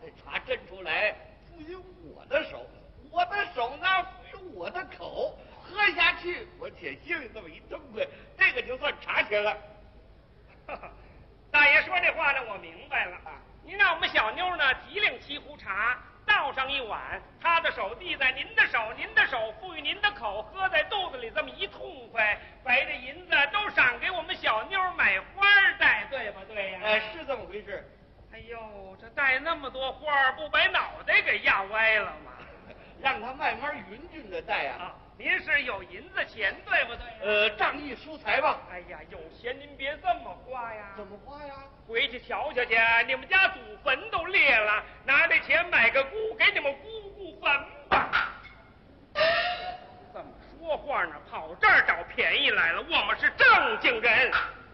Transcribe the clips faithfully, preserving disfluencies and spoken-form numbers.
这茶斟出来赋予我的手，我的手呢赋予我的口，喝下去我且心里这么一痛快，这个就算茶钱了。 大爷说这话呢，我明白了啊。您让我们小妞呢提领沏壶茶，倒上一碗，她的手递在您的手，您的手赋予您的口，喝在肚子里这么一痛快，把这银子都赏给我们小妞买花戴，对不对呀？ 哎，是这么回事。 哎呦，这戴那么多花，不把脑袋给压歪了吗？ 让他慢慢匀匀的戴啊。 啊，您是有银子钱，对不对？ 呃，仗义疏财吧。 哎呀，有钱您别这么花呀。 怎么花呀？ 回去瞧瞧去，你们家祖坟都裂了，拿这钱买个姑，给你们姑姑坟吧。这么说话呢，跑这儿找便宜来了。我们是正经人。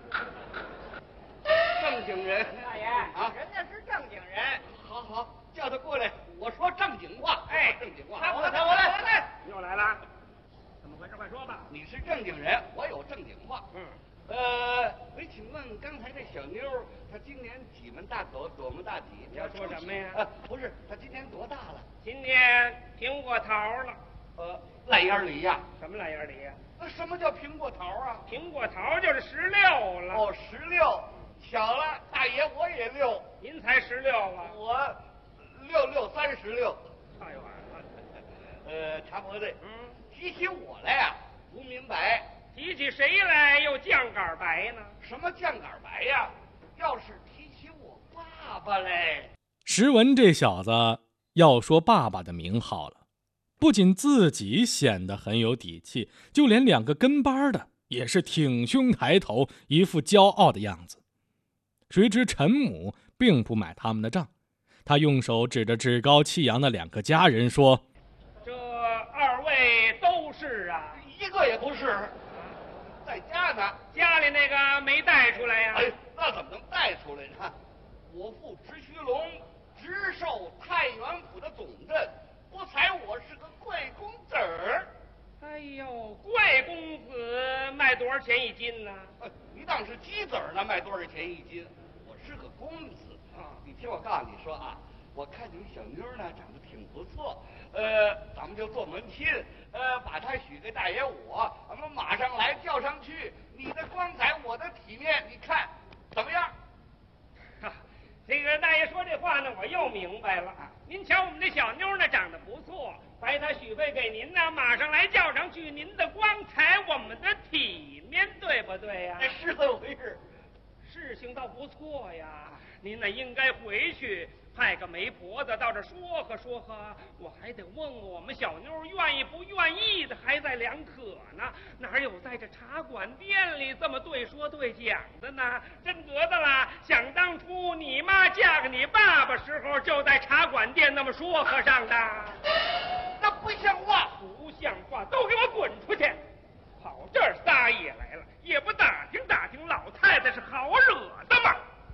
正经人。 大爷啊， 人家是正经人。 好好，叫他过来，我说正经话。 哎， 正经话。 我来，我来，我来。又来了，怎么回事？快说吧。 你是正经人，我有正经话。 嗯。 呃，我请问刚才这小妞，她今年几门大口，多么大体？ 你要说什么呀？ 呃，不是，她今年多大了？ 今年苹果桃了。 呃，烂眼梨呀？ 什么烂眼梨呀？ 那什么叫苹果桃啊？ 苹果桃就是十六了。 哦，十六。巧了，大爷我也六。 您才十六啊？ 我六六三十六。 太晚了。 呃，茶婆子， 嗯， 提起我来呀、啊，不明白。 提起谁来又酱杆白呢？ 什么酱杆白呀？要是提起我爸爸嘞。 石文这小子要说爸爸的名号了，不仅自己显得很有底气，就连两个跟班的也是挺胸抬头，一副骄傲的样子。谁知陈母并不买他们的账，他用手指着趾高气扬的两个家人说： 这二位都是啊？ 一个也不是，在家呢。 家里那个没带出来呀、 啊？哎，那怎么能带出来呢？我父直须龙直授太原府的总镇，不才我是个贵公子儿。 哎呦，贵公子卖多少钱一斤呢？ 你当是鸡子儿呢，卖多少钱一斤？我是个公子啊！你听我告诉你说啊，我看你们小妞呢长得挺不错，呃，咱们就做门亲，呃，把她许给大爷我，咱们马上来叫上去。你的光彩，我的体面，你看怎么样？ 啊，这个大爷说这话呢，我又明白了。您瞧我们这小妞呢，长得不错，白她许配给您呢，马上来叫上去。您的光彩，我们的体面，对不对呀？ 是这么回事。 事情倒不错呀，您呢应该回去派个媒婆子到这说和说和，我还得问问我们小妞愿意不愿意的，还在两可呢。哪有在这茶馆店里这么对说对讲的呢？真得的啦！想当初你妈嫁给你爸爸时候，就在茶馆店那么说和上的。 那不像话， 不像话，都给我滚出去！跑这儿撒野来了，也不打听打听老太太是好惹的吗？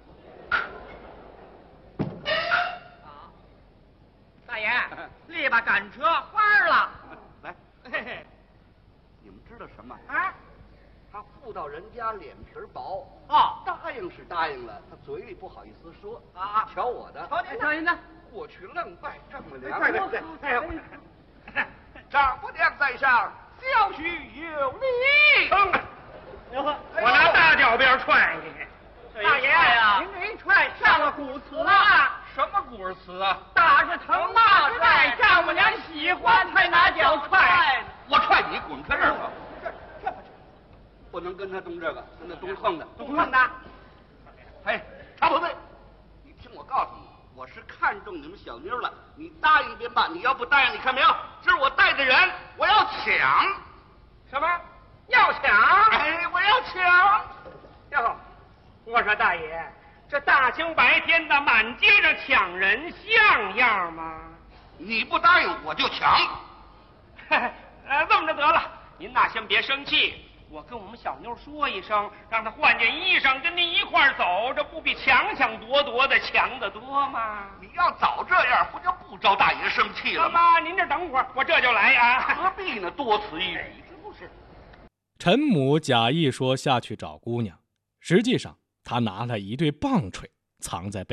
啊，大爷，力把赶车翻了。 来， 嘿嘿， 你们知道什么？ 啊， 他妇道人家脸皮薄哦， 答应是答应了，他嘴里不好意思说啊。 瞧我的， 瞧您，瞧您的， 过去愣拜丈母娘。 对对对，哎呦， 丈母娘在上，小婿有礼。 我拿大脚鞭踹你！ 大爷呀，您这一踹上了古词了。 什么古词啊？ 打是疼，骂是爱，丈母娘喜欢才拿脚踹。 我踹你，滚开这儿吧！这这不不能跟他动这个，跟他动横的， 动横的。 哎，茶婆子，你听我告诉你，我是看中你们小妞了，你答应便罢，你要不答应，你看没有？这是我带的人，我要抢。 什么？要抢？ 哎，我要抢！ 哟，我说大爷，这大清白天的满街上抢人，像样吗？ 你不答应，我就抢。 呃，这么着得了，您呐先别生气，我跟我们小妞说一声，让她换件衣裳，跟您一块儿走，这不比抢抢夺夺的强得多吗？ 你要早这样，不就不招大爷生气了吗？ 妈，您这等会儿，我这就来啊！ 何必呢？多此一举，是不是？ 陈母假意说下去找姑娘，实际上他拿了一对棒槌藏在背